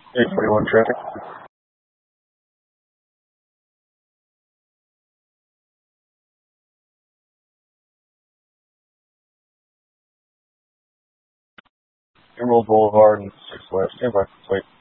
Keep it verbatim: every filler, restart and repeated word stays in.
eight forty-one traffic. Emerald Boulevard and six left. Stand by. Wait.